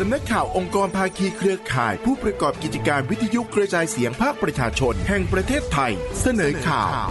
สำนักข่าวองค์กรภาคีเครือข่ายผู้ประกอบกิจการวิทยุกระจายเสียงภาคประชาชนแห่งประเทศไทยเสนอข่าว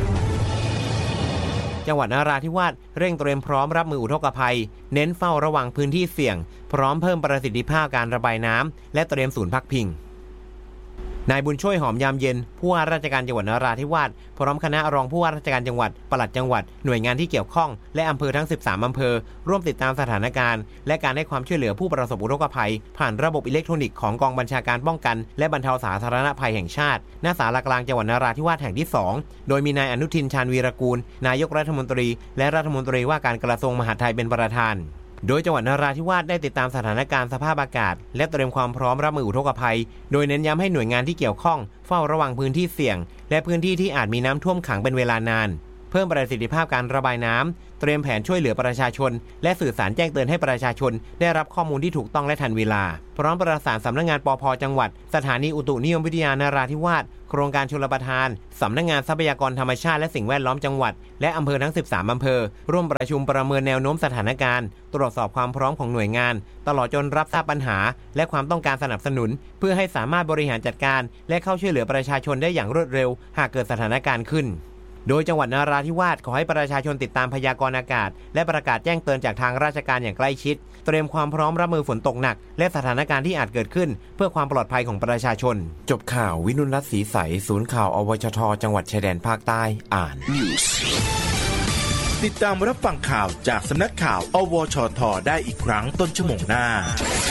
จังหวัดนราธิวาสเร่งเตรียมพร้อมรับมืออุทกภัยเน้นเฝ้าระวังพื้นที่เสี่ยงพร้อมเพิ่มประสิทธิภาพการระบายน้ำและเตรียมศูนย์พักพิงนายบุญช่วยหอมยามเย็นผู้ว่าราชการจังหวัดนราธิวาสพร้อมคณะรองผู้ว่าราชการจังหวัดปลัดจังหวัดหน่วยงานที่เกี่ยวข้องและอำเภอทั้ง13อำเภอร่วมติดตามสถานการณ์และการให้ความช่วยเหลือผู้ประสบอุทกภัยผ่านระบบอิเล็กทรอนิกส์ของกองบัญชาการป้องกันและบรรเทาสาธารณภัยแห่งชาติณศาลากลางจังหวัดนราธิวาสแห่งที่2โดยมีนายอนุทินชาญวีรกูลนายกรัฐมนตรีและรัฐมนตรีว่าการกระทรวงมหาดไทยเป็นประธานโดยจังหวัดนราธิวาสได้ติดตามสถานการณ์สภาพอากาศและเตรียมความพร้อมรับมืออุทกภัยโดยเน้นย้ำให้หน่วยงานที่เกี่ยวข้องเฝ้าระวังพื้นที่เสี่ยงและพื้นที่ที่อาจมีน้ำท่วมขังเป็นเวลานานเพิ่มประสิทธิภาพการระบายน้ำเตรียมแผนช่วยเหลือประชาชนและสื่อสารแจ้งเตือนให้ประชาชนได้รับข้อมูลที่ถูกต้องและทันเวลาพร้อมประสานสำนักงานปภ.จังหวัดสถานีอุตุนิยมวิทยานราธิวาสโครงการชลประทานสำนักงานทรัพยากรธรรมชาติและสิ่งแวดล้อมจังหวัดและอำเภอทั้ง13อำเภอร่วมประชุมประเมินแนวโน้มสถานการณ์ตรวจสอบความพร้อมของหน่วยงานตลอดจนรับทราบปัญหาและความต้องการสนับสนุนเพื่อให้สามารถบริหารจัดการและเข้าช่วยเหลือประชาชนได้อย่างรวดเร็วหากเกิดสถานการณ์ขึ้นโดยจังหวัดนราธิวาสขอให้ประชาชนติดตามพยากรณ์อากาศและประกาศแจ้งเตือนจากทางราชการอย่างใกล้ชิดเตรียมความพร้อมรับมือฝนตกหนักและสถานการณ์ที่อาจเกิดขึ้นเพื่อความปลอดภัยของประชาชนจบข่าววินุรัตน์ศรีใสศูนย์ข่าวอวชทจังหวัดชายแดนภาคใต้อ่านติดตามรับฟังข่าวจากสำนักข่าวอวชทได้อีกครั้งต้นชั่วโมงหน้า